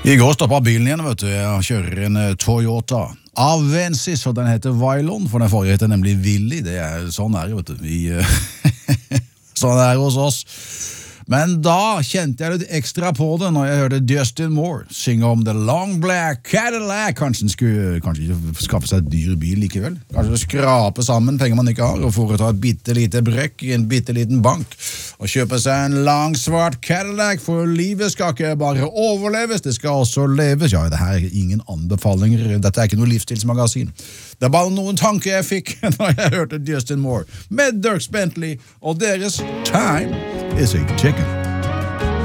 I går stoppet bilen igjen, vet du. Jeg kjører en Toyota Avensis, og den heter Vylon, for den forrige heter nemlig Willy. Det er sånn er det, vet du. Sånn er det hos oss. Men da kjente jeg litt ekstra på det når jeg hørte Justin Moore synge om The Long Black Cadillac. Kanskje han skulle ikke skaffe seg et dyr bil likevel. Kanskje skrape sammen penger man ikke har, og foreta et bittelite brekk i en bitteliten bank, og kjøpe seg en lang svart Cadillac, for livet skal ikke bare overleves, det skal også leves. Ja, det her er ingen anbefalinger, dette er ikke noe livsstilsmagasin. Det er bare noen tanker jeg fikk når jeg hørte Justin Moore med Dierks Bentley og deres Time is a Chicken.